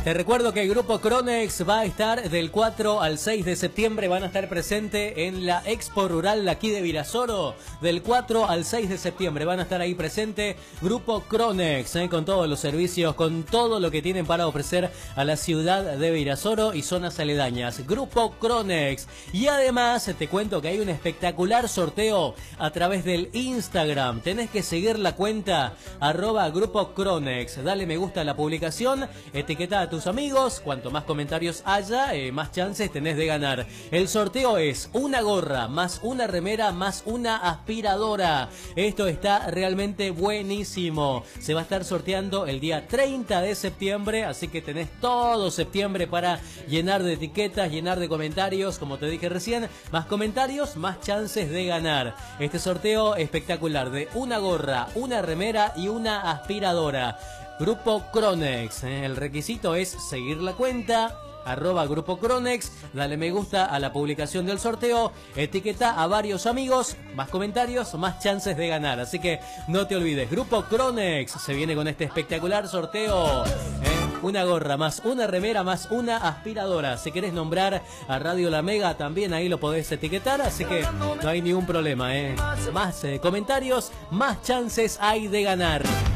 Te recuerdo que el grupo Cronex va a estar del 4 al 6 de septiembre, van a estar presentes en la Expo Rural de aquí de Virasoro. Del 4 al 6 de septiembre van a estar ahí presente Grupo Cronex, con todos los servicios, con todo lo que tienen para ofrecer a la ciudad de Virasoro y zonas aledañas. Grupo Cronex. Y además te cuento que hay un espectacular sorteo a través del Instagram. Tenés que seguir la cuenta @Grupo Cronex. Dale me gusta a la publicación, etiqueta a tus amigos. Cuanto más comentarios haya, más chances tenés de ganar. El sorteo es una gorra, más una remera, más una aspiradora. Esto está realmente buenísimo. Se va a estar sorteando el día 30 de septiembre, así que tenés todo septiembre para llenar de etiquetas, llenar de comentarios. Como te dije recién, más comentarios, más chances de ganar. Este sorteo espectacular de una gorra, una remera y una aspiradora. Grupo Cronex. El requisito es seguir la cuenta @Grupo Cronex, dale me gusta a la publicación del sorteo, etiqueta a varios amigos, más comentarios, más chances de ganar. Así que no te olvides, Grupo Cronex se viene con este espectacular sorteo. Una gorra, más una remera, más una aspiradora. Si querés nombrar a Radio La Mega, también ahí lo podés etiquetar, así que no hay ningún problema. Más comentarios, más chances hay de ganar.